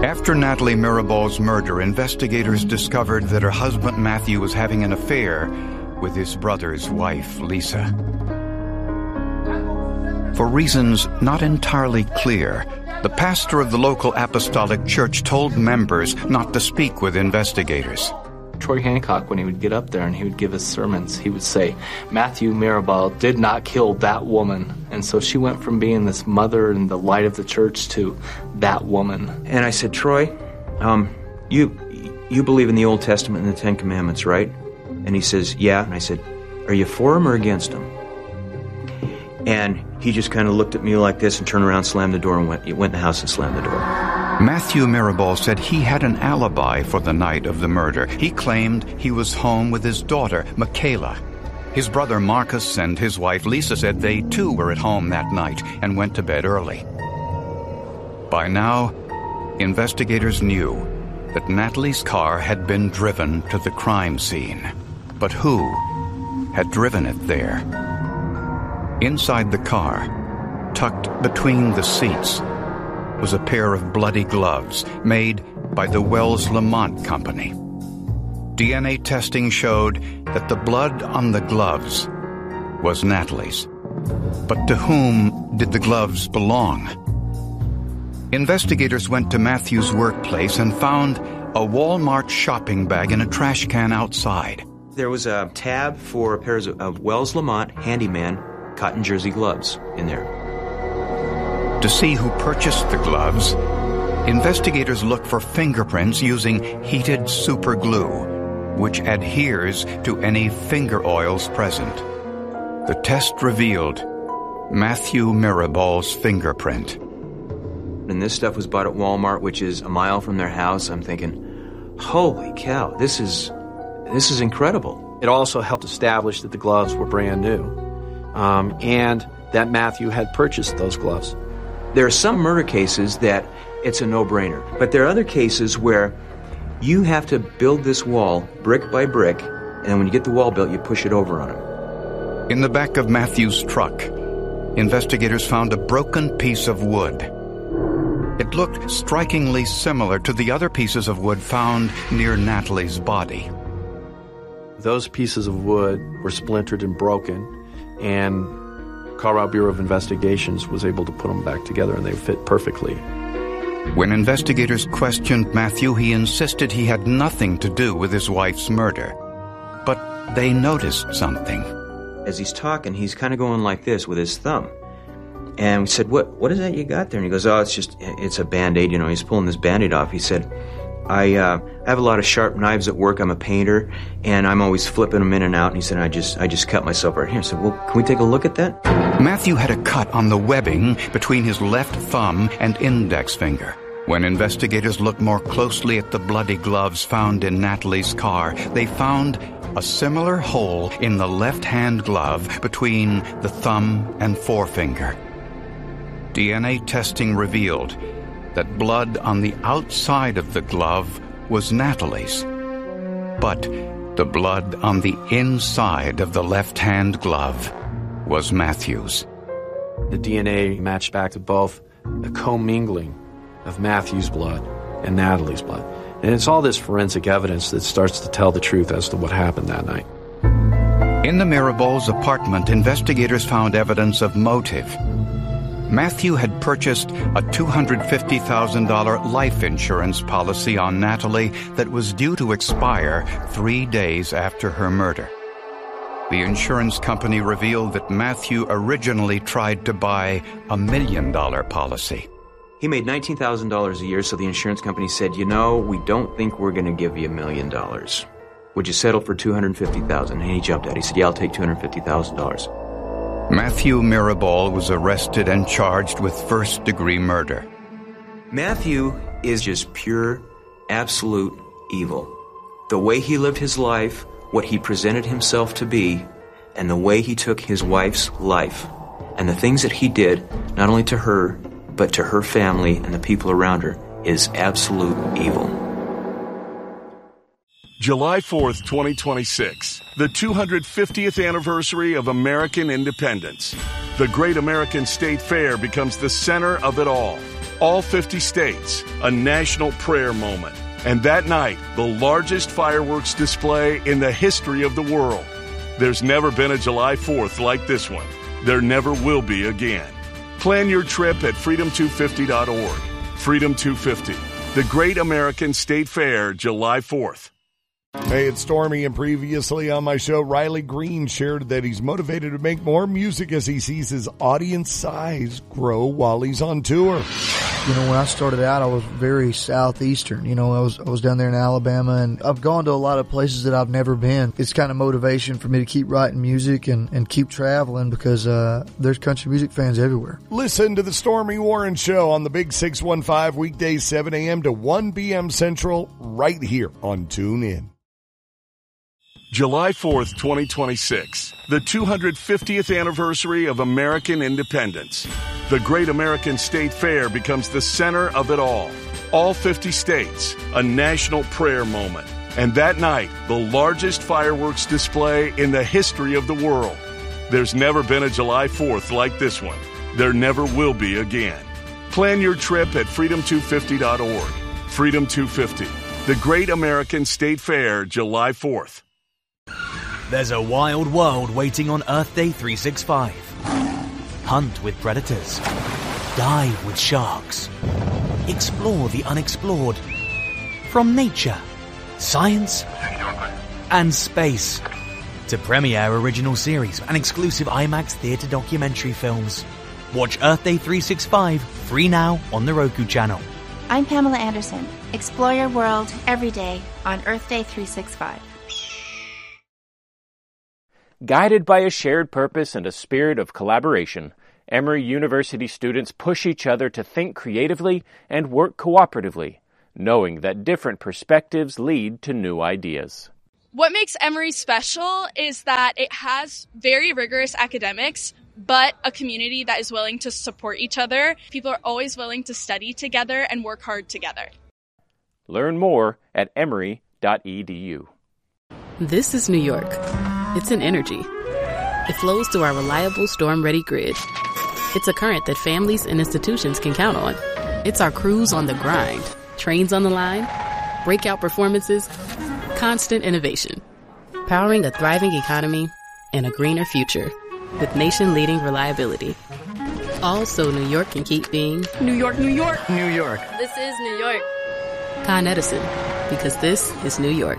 After Natalie Mirabal's murder, investigators discovered that her husband Matthew was having an affair with his brother's wife, Lisa. For reasons not entirely clear, the pastor of the local apostolic church told members not to speak with investigators. Troy Hancock, when he would get up there and he would give his sermons, he would say, Matthew Mirabal did not kill that woman. And so she went from being this mother and the light of the church to that woman. And I said, Troy, you believe in the Old Testament and the Ten Commandments, right? And he says, yeah. And I said, are you for them or against them? And he just kind of looked at me like this and turned around, slammed the door, and went in the house and slammed the door. Matthew Mirabal said he had an alibi for the night of the murder. He claimed he was home with his daughter, Michaela. His brother Marcus and his wife Lisa said they too were at home that night and went to bed early. By now, investigators knew that Natalie's car had been driven to the crime scene. But who had driven it there? Inside the car, tucked between the seats, was a pair of bloody gloves made by the Wells Lamont Company. DNA testing showed that the blood on the gloves was Natalie's. But to whom did the gloves belong? Investigators went to Matthew's workplace and found a Walmart shopping bag in a trash can outside. There was a tab for a pair of Wells Lamont Handyman cotton jersey gloves in there. To see who purchased the gloves, investigators look for fingerprints using heated super glue, which adheres to any finger oils present. The test revealed Matthew Mirabal's fingerprint. And this stuff was bought at Walmart, which is a mile from their house. I'm thinking, holy cow, this is incredible. It also helped establish that the gloves were brand new, and that Matthew had purchased those gloves. There are some murder cases that it's a no-brainer, but there are other cases where you have to build this wall brick by brick, and when you get the wall built, you push it over on him. In the back of Matthew's truck, investigators found a broken piece of wood. It looked strikingly similar to the other pieces of wood found near Natalie's body. Those pieces of wood were splintered and broken, and Colorado Bureau of Investigations was able to put them back together, and they fit perfectly. When investigators questioned Matthew, he insisted he had nothing to do with his wife's murder. But they noticed something. As he's talking, he's kind of going like this with his thumb. And we said, what is that you got there? And he goes, it's a Band-Aid. You know, he's pulling this Band-Aid off. He said, I have a lot of sharp knives at work. I'm a painter, and I'm always flipping them in and out. And he said, I just cut myself right here. I said, well, can we take a look at that? Matthew had a cut on the webbing between his left thumb and index finger. When investigators looked more closely at the bloody gloves found in Natalie's car, they found a similar hole in the left-hand glove between the thumb and forefinger. DNA testing revealed that blood on the outside of the glove was Natalie's, but the blood on the inside of the left-hand glove was Matthew's. The DNA matched back to both the commingling of Matthew's blood and Natalie's blood. And it's all this forensic evidence that starts to tell the truth as to what happened that night. In the Mirabals' apartment, investigators found evidence of motive. Matthew had purchased a $250,000 life insurance policy on Natalie that was due to expire 3 days after her murder. The insurance company revealed that Matthew originally tried to buy a $1 million policy. He made $19,000 a year, so the insurance company said, you know, we don't think we're going to give you $1 million. Would you settle for $250,000? And he jumped at it. He said, yeah, I'll take $250,000. Matthew Mirabal was arrested and charged with first-degree murder. Matthew is just pure, absolute evil. The way he lived his life, what he presented himself to be, and the way he took his wife's life, and the things that he did, not only to her, but to her family and the people around her, is absolute evil. July 4th, 2026, the 250th anniversary of American independence. The Great American State Fair becomes the center of it all. all 50 states, a national prayer moment. And that night, the largest fireworks display in the history of the world. There's never been a July 4th like this one. There never will be again. Plan your trip at freedom250.org. Freedom 250, the Great American State Fair, July 4th. Hey, it's Stormy, and previously on my show, Riley Green shared that he's motivated to make more music as he sees his audience size grow while he's on tour. You know, when I started out, I was very southeastern. You know, I was down there in Alabama, and I've gone to a lot of places that I've never been. It's kind of motivation for me to keep writing music and keep traveling because there's country music fans everywhere. Listen to the Stormy Warren Show on the Big 615 weekdays 7 a.m. to 1 p.m. Central right here on TuneIn. July 4th, 2026, the 250th anniversary of American independence. The Great American State Fair becomes the center of it all. All 50 states, a national prayer moment. And that night, the largest fireworks display in the history of the world. There's never been a July 4th like this one. There never will be again. Plan your trip at freedom250.org. Freedom 250, the Great American State Fair, July 4th. There's a wild world waiting on Earth Day 365. Hunt with predators. Dive with sharks. Explore the unexplored. From nature, science, and space. To premiere original series and exclusive IMAX theater documentary films. Watch Earth Day 365 free now on the Roku channel. I'm Pamela Anderson. Explore your world every day on Earth Day 365. Guided by a shared purpose and a spirit of collaboration, Emory University students push each other to think creatively and work cooperatively, knowing that different perspectives lead to new ideas. What makes Emory special is that it has very rigorous academics, but a community that is willing to support each other. People are always willing to study together and work hard together. Learn more at emory.edu. This is New York. It's an energy. It flows through our reliable storm-ready grid. It's a current that families and institutions can count on. It's our crews on the grind, trains on the line, breakout performances, constant innovation. Powering a thriving economy and a greener future with nation-leading reliability. All so New York can keep being New York, New York, New York. This is New York. Con Edison, because this is New York.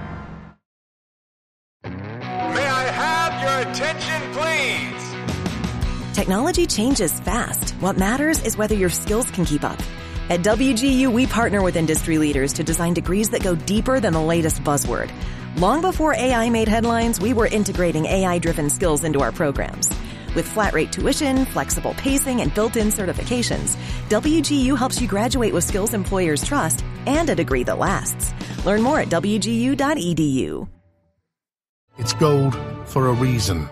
Attention, please. Technology changes fast. What matters is whether your skills can keep up. At WGU, we partner with industry leaders to design degrees that go deeper than the latest buzzword. Long before AI made headlines, we were integrating AI-driven skills into our programs. With flat-rate tuition, flexible pacing, and built-in certifications, WGU helps you graduate with skills employers trust and a degree that lasts. Learn more at wgu.edu. It's gold for a reason.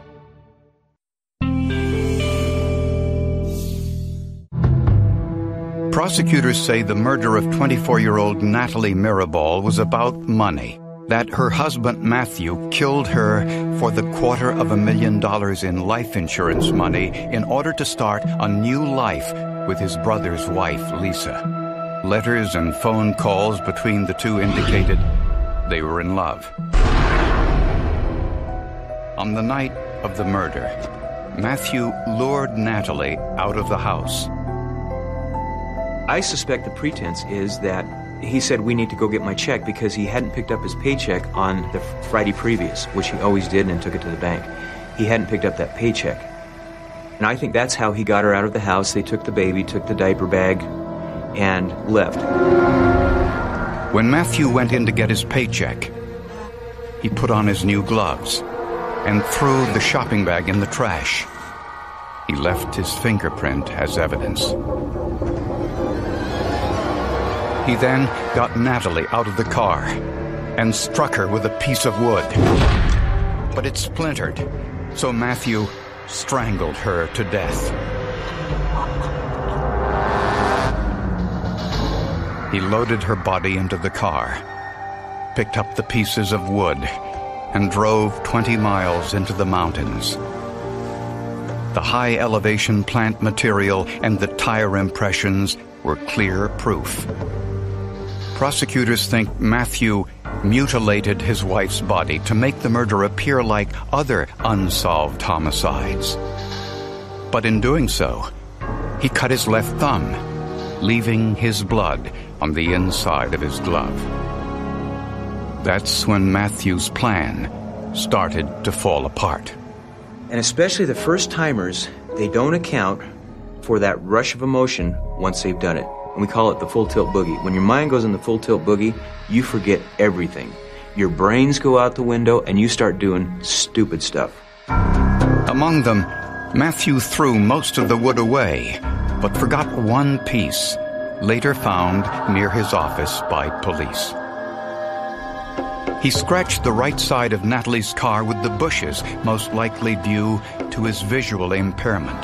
Prosecutors say the murder of 24-year-old Natalie Mirabal was about money. That her husband Matthew killed her for the $250,000 in life insurance money in order to start a new life with his brother's wife, Lisa. Letters and phone calls between the two indicated they were in love. On the night of the murder, Matthew lured Natalie out of the house. I suspect the pretense is that he said, we need to go get my check, because he hadn't picked up his paycheck on the Friday previous, which he always did, and took it to the bank. He hadn't picked up that paycheck. And I think that's how he got her out of the house. They took the baby, took the diaper bag, and left. When Matthew went in to get his paycheck, he put on his new gloves and threw the shopping bag in the trash. He left his fingerprint as evidence. He then got Natalie out of the car and struck her with a piece of wood. But it splintered, so Matthew strangled her to death. He loaded her body into the car, picked up the pieces of wood, and drove 20 miles into the mountains. The high-elevation plant material and the tire impressions were clear proof. Prosecutors think Matthew mutilated his wife's body to make the murder appear like other unsolved homicides. But in doing so, he cut his left thumb, leaving his blood on the inside of his glove. That's when Matthew's plan started to fall apart. And especially the first-timers, they don't account for that rush of emotion once they've done it. And we call it the full tilt boogie. When your mind goes in the full tilt boogie, you forget everything. Your brains go out the window and you start doing stupid stuff. Among them, Matthew threw most of the wood away, but forgot one piece, later found near his office by police. He scratched the right side of Natalie's car with the bushes, most likely due to his visual impairment.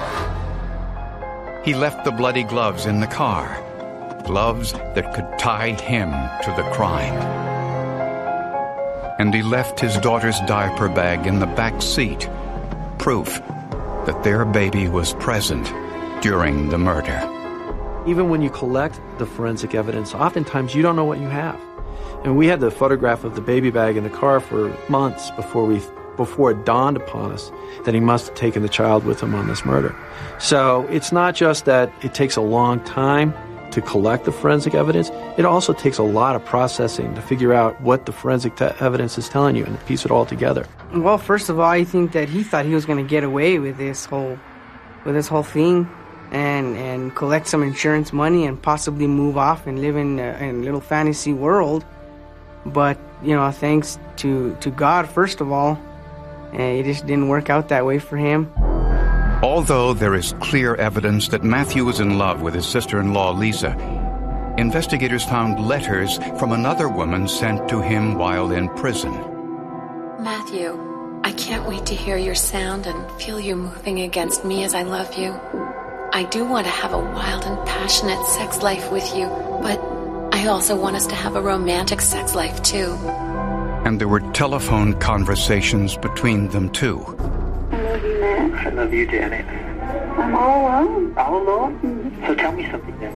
He left the bloody gloves in the car, gloves that could tie him to the crime. And he left his daughter's diaper bag in the back seat, proof that their baby was present during the murder. Even when you collect the forensic evidence, oftentimes you don't know what you have. And we had the photograph of the baby bag in the car for months before it dawned upon us that he must have taken the child with him on this murder. So it's not just that it takes a long time to collect the forensic evidence, it also takes a lot of processing to figure out what the forensic evidence is telling you and to piece it all together. Well, first of all, I think that he thought he was going to get away with this whole thing and collect some insurance money and possibly move off and live in a little fantasy world. But, thanks to God, first of all, it just didn't work out that way for him. Although there is clear evidence that Matthew was in love with his sister-in-law, Lisa, investigators found letters from another woman sent to him while in prison. Matthew, I can't wait to hear your sound and feel you moving against me as I love you. I do want to have a wild and passionate sex life with you, but I also want us to have a romantic sex life, too. And there were telephone conversations between them, too. I love you, Matt. I love you, Janet. I'm all alone. All alone? So tell me something then.